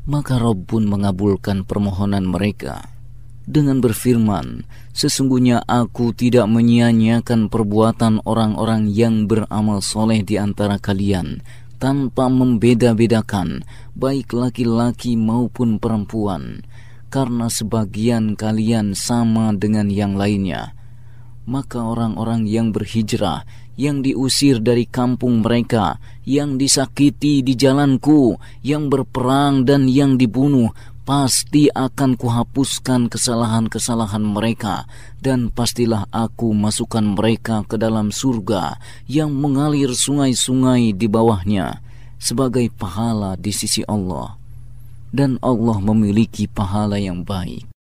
Maka Rabb pun mengabulkan permohonan mereka dengan berfirman, sesungguhnya aku tidak menyia-nyiakan perbuatan orang-orang yang beramal soleh di antara kalian tanpa membeda-bedakan baik laki-laki maupun perempuan, karena sebagian kalian sama dengan yang lainnya. Maka orang-orang yang berhijrah, yang diusir dari kampung mereka, yang disakiti di jalanku, yang berperang dan yang dibunuh, pasti akan kuhapuskan kesalahan-kesalahan mereka, dan pastilah aku masukkan mereka ke dalam surga yang mengalir sungai-sungai di bawahnya sebagai pahala di sisi Allah. Dan Allah memiliki pahala yang baik.